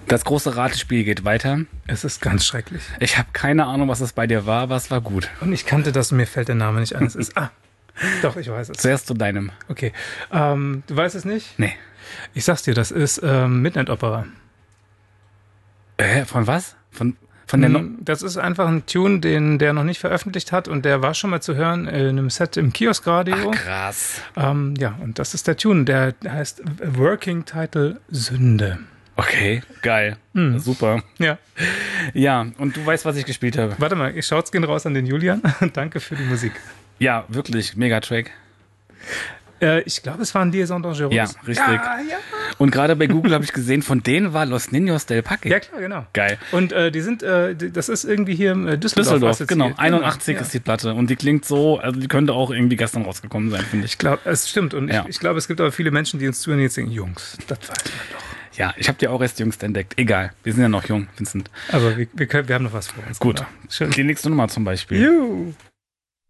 Das große Ratespiel geht weiter. Es ist ganz schrecklich. Ich habe keine Ahnung, was das bei dir war, aber es war gut. Und ich kannte das und mir fällt der Name nicht ein. Es ist, doch, ich weiß es. Zuerst zu deinem. Okay. Du weißt es nicht? Nee. Ich sag's dir, das ist Midnight Opera. Von was? Von der Das ist einfach ein Tune, der noch nicht veröffentlicht hat und der war schon mal zu hören in einem Set im Kioskradio. Ach, krass. Ja, und das ist der Tune, der heißt Working Title Sünde. Okay, geil. Super. Ja. Ja, und du weißt, was ich gespielt habe. Warte mal, Shout's gehen raus an den Julian. Danke für die Musik. Ja, wirklich, Megatrack. Ich glaube, es waren Liaison Dangereuse. Ja, richtig. Ja. Und gerade bei Google habe ich gesehen, von denen war Los Niños del Parque. Ja, klar, genau. Geil. Und die sind, das ist irgendwie hier im Düsseldorf genau. 81 ja. ist die Platte. Und die klingt so, also die könnte auch irgendwie gestern rausgekommen sein, finde ich. Ich glaube, es stimmt. Und Ja. ich glaube, es gibt aber viele Menschen, die uns zuhören und jetzt denken, Jungs, das weiß man doch. Ja, ich habe die auch erst jüngst entdeckt. Egal, wir sind ja noch jung, Vincent. Aber wir haben noch was vor uns. Gut. Schön. Die nächste Nummer zum Beispiel. Juhu.